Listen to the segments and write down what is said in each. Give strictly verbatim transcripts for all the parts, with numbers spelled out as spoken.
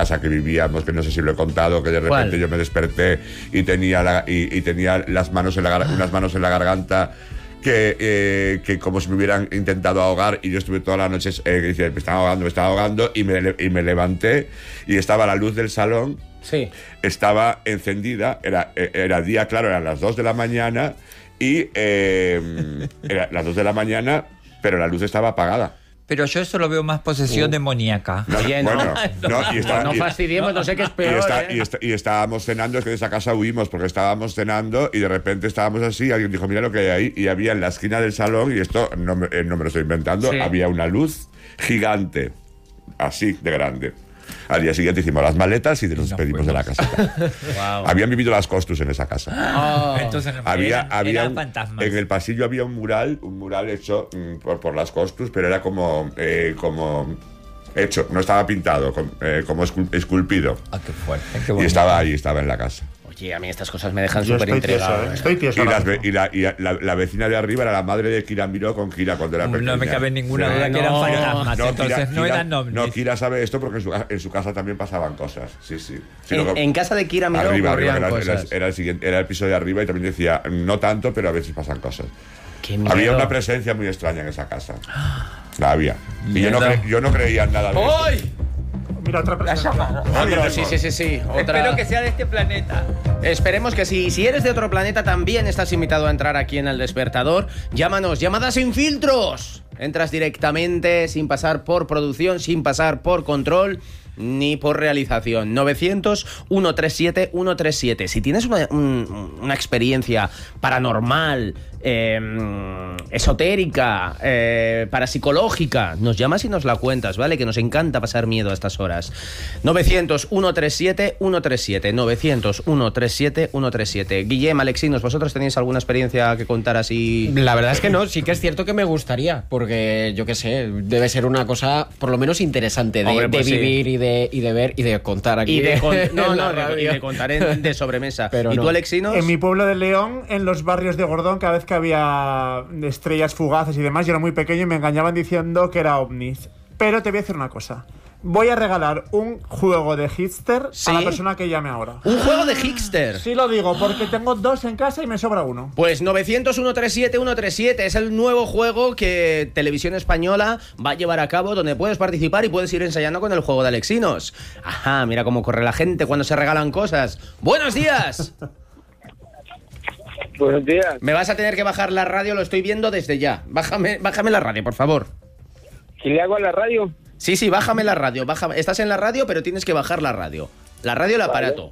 casa que vivíamos, que no sé si lo he contado, que de repente ¿Cuál? yo me desperté y tenía, la, y, y tenía las manos en la, gar- unas manos en la garganta que, eh, que como si me hubieran intentado ahogar, y yo estuve todas las noches eh, que dice, me estaba ahogando, me estaba ahogando, y me, y me levanté y estaba la luz del salón, Sí. estaba encendida, era, era día claro, eran las dos de la mañana y eh, era las dos de la mañana, pero la luz estaba apagada. Pero yo eso lo veo más posesión Uh. demoníaca. No, Oye, no. bueno, no, y está- No y- fastidiemos, no sé qué es Y, peor. está- ¿eh? y está- y estábamos cenando, es que de esa casa huimos porque estábamos cenando y de repente estábamos así, alguien dijo, mira lo que hay ahí, y había en la esquina del salón, y esto no me, eh, no me lo estoy inventando, Sí. había una luz gigante, así de grande. Al día siguiente hicimos las maletas y nos nos despedimos de la casa. Wow. Habían vivido las costus en esa casa. Oh. Entonces no, Había, eran, había eran un- fantasmas. en el pasillo había un mural, un mural hecho mm, por, por las costus, pero era como, eh, como hecho, no estaba pintado, com- eh, como escul- esculpido. Ah, qué fuerte, qué Y bonito. estaba ahí, estaba en la casa. Oye, a mí estas cosas me dejan Yo súper estoy tieso, intrigado. ¿eh? ¿eh? Estoy tieso. Y, ahora las ve- mismo. y la, y la- la vecina de arriba era la madre de Kira Miró con Kira cuando era pequeña. No me cabe ninguna Sí. duda que eran No, fantasmas. No, entonces Kira- no Kira- eran ovnis. No, Kira sabe esto porque en su, en su casa también pasaban cosas. Sí, sí. Sí, En, luego- en casa de Kira Miró arriba, arriba, ocurrían era, era- cosas. era el siguiente, era el piso de arriba y también decía, no tanto, pero a veces pasan cosas. Qué miedo. Había una presencia muy extraña en esa casa. La había. Y yo no, Miedo. cre- yo no creía en nada de eso. ¡Ay! Mira, otra persona. Otro, sí, sí, sí, sí. Otra. Espero que sea de este planeta. Esperemos que sí. Si eres de otro planeta, también estás invitado a entrar aquí en El Despertador. Llámanos, llamadas sin filtros. Entras directamente, sin pasar por producción, sin pasar por control, ni por realización. novecientos, ciento treinta y siete, ciento treinta y siete. Si tienes una, un- una experiencia paranormal, eh, esotérica, eh, parapsicológica, nos llamas y nos la cuentas, ¿vale? Que nos encanta pasar miedo a estas horas. novecientos, ciento treinta y siete, ciento treinta y siete. novecientos, ciento treinta y siete, ciento treinta y siete. Guillem, Alexinos, ¿vosotros tenéis alguna experiencia que contar así? La verdad es que no, sí que es cierto que me gustaría, porque yo qué sé, debe ser una cosa por lo menos interesante de, Hombre, pues de sí. vivir y de, y de ver y de contar aquí. Y de, con- no, en la no, de, y radio. de contar en- de sobremesa. Pero ¿Y no. tú, Alexinos? En mi pueblo de León, en los barrios de Gordón, cada vez que había estrellas fugaces y demás, yo era muy pequeño y me engañaban diciendo que era ovnis. Pero te voy a decir una cosa. Voy a regalar un juego de Hitster ¿Sí? a la persona que llame ahora. Un juego de Hickster. Sí lo digo, porque tengo dos en casa y me sobra uno. Pues novecientos, ciento treinta y siete, ciento treinta y siete es el nuevo juego que Televisión Española va a llevar a cabo, donde puedes participar y puedes ir ensayando con el juego de Alexinos. Ajá, mira cómo corre la gente cuando se regalan cosas. ¡Buenos días! Buenos días. Me vas a tener que bajar la radio, lo estoy viendo desde ya. Bájame, bájame la radio, por favor. ¿Qué le hago a la radio? Sí, sí, bájame la radio. Bájame. Estás en la radio, pero tienes que bajar la radio. La radio, el aparato.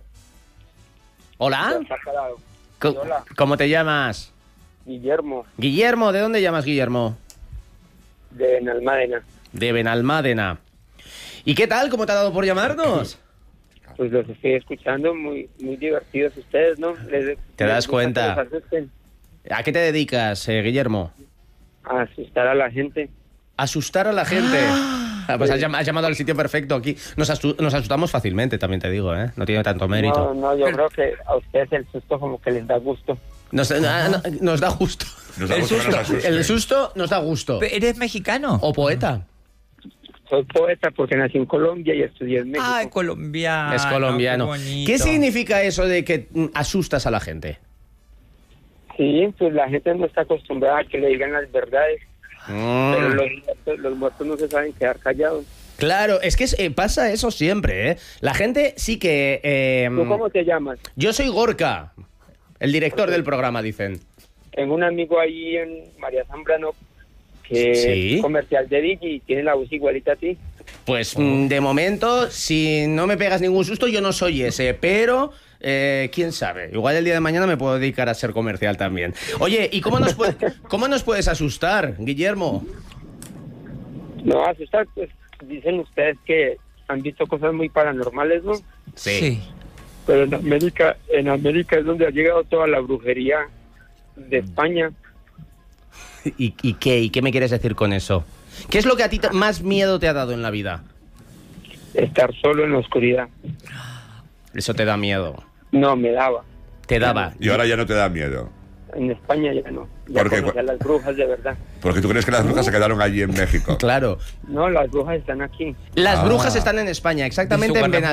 ¿Hola? Está calado. Co- Hola. ¿Cómo te llamas? Guillermo, Guillermo, ¿de dónde llamas, Guillermo? de Benalmádena. De Benalmádena. ¿Y qué tal? ¿Cómo te ha dado por llamarnos? Pues los estoy escuchando, muy muy divertidos ustedes, ¿no? Les- ¿Te das les gusta cuenta? que los asusten, ¿A qué te dedicas, eh, Guillermo? a asustar a la gente. Asustar a la gente. Ah, pues has, llam- has llamado al sitio perfecto aquí. Nos, asu- nos asustamos fácilmente, también te digo, ¿eh? No tiene tanto mérito. No, no, yo creo que a ustedes el susto como que les da gusto. Nos, ah, no, nos da gusto. Nos da El gusto que nos susto. asuste. El susto nos da gusto. ¿Eres mexicano? O poeta. Soy poeta porque nací en Colombia y estudié en México. Ay, colombiano. Es colombiano. Qué bonito. ¿Qué significa eso de que mm, asustas a la gente? Sí, pues la gente no está acostumbrada a que le digan las verdades, pero Mm. los, muertos- los muertos no se saben quedar callados. Claro, es que es- eh, pasa eso siempre, ¿eh? La gente sí que... eh, ¿Tú cómo te llamas? Yo soy Gorka, el director del programa, dicen. Tengo un amigo ahí en María Zambrano que Sí. es comercial de Digi y tiene la voz igualita a ti. Pues mm, de momento, si no me pegas ningún susto, yo no soy ese, pero eh, quién sabe, igual el día de mañana me puedo dedicar a ser comercial también. Oye, ¿y cómo nos, puede- cómo nos puedes asustar, Guillermo? No, asustar, pues dicen ustedes que han visto cosas muy paranormales, ¿no? Sí. Pero en América, en América es donde ha llegado toda la brujería de España. ¿Y, y qué? ¿Y qué me quieres decir con eso? ¿Qué es lo que a ti te- más miedo te ha dado en la vida? Estar solo en la oscuridad. Eso te da miedo. No, me daba. Te daba. Y ahora ya no te da miedo. En España ya no. Ya ¿Por qué? conocí a las brujas de verdad. Porque tú crees que las brujas se quedaron allí en México. Claro. No, las brujas están aquí. Las Ah. brujas están en España, exactamente en Guardamuebles.